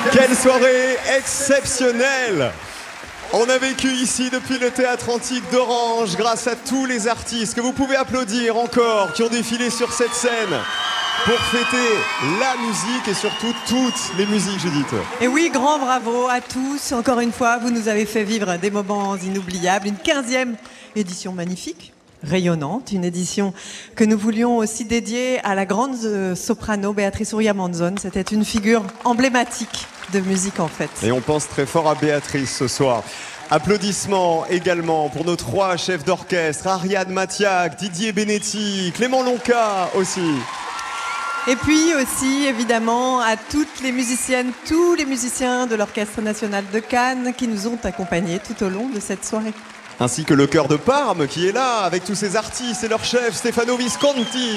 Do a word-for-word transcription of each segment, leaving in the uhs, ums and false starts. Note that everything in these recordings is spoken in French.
Quelle soirée exceptionnelle! On a vécu ici depuis le Théâtre Antique d'Orange grâce à tous les artistes que vous pouvez applaudir encore, qui ont défilé sur cette scène pour fêter la musique et surtout toutes les musiques, Judith. Et oui, grand bravo à tous. Encore une fois, vous nous avez fait vivre des moments inoubliables. Une quinzième édition magnifique, rayonnante. Une édition que nous voulions aussi dédier à la grande soprano Béatrice Uria-Manzon. C'était une figure emblématique de musique en fait. Et on pense très fort à Béatrice ce soir. Applaudissements également pour nos trois chefs d'orchestre, Ariane Mathiac, Didier Benetti, Clément Lonca aussi. Et puis aussi, évidemment, à toutes les musiciennes, tous les musiciens de l'Orchestre National de Cannes qui nous ont accompagnés tout au long de cette soirée. Ainsi que le chœur de Parme qui est là avec tous ces artistes et leur chef Stefano Visconti.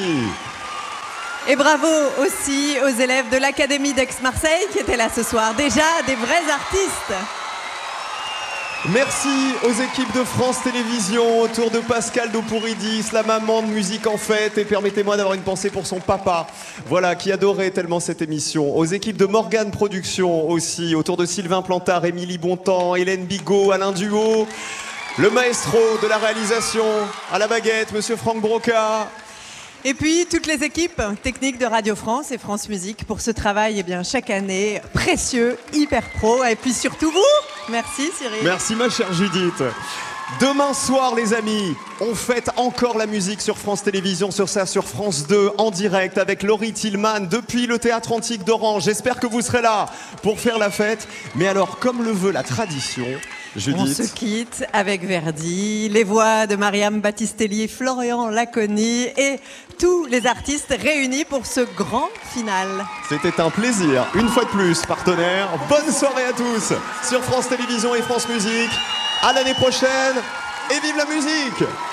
Et bravo aussi aux élèves de l'Académie d'Aix-Marseille qui étaient là ce soir. Déjà des vrais artistes. Merci aux équipes de France Télévisions autour de Pascal Dopouridis, la maman de Musique en Fête. Et permettez-moi d'avoir une pensée pour son papa, voilà, qui adorait tellement cette émission. Aux équipes de Morgane Productions aussi, autour de Sylvain Plantard, Émilie Bontemps, Hélène Bigot, Alain Duhaut. Le maestro de la réalisation, à la baguette, Monsieur Franck Broca. Et puis toutes les équipes techniques de Radio France et France Musique pour ce travail eh bien, chaque année précieux, hyper pro. Et puis surtout vous, merci Cyril. Merci ma chère Judith. Demain soir les amis, on fête encore la musique sur France Télévisions, sur ça sur France deux en direct avec Laurie Tillman depuis le Théâtre Antique d'Orange. J'espère que vous serez là pour faire la fête. Mais alors comme le veut la tradition, Judith. On se quitte avec Verdi, les voix de Mariam Battistelli, Florian Laconi et tous les artistes réunis pour ce grand final. C'était un plaisir, une fois de plus, partenaire. Bonne soirée à tous sur France Télévisions et France Musique. À l'année prochaine et vive la musique!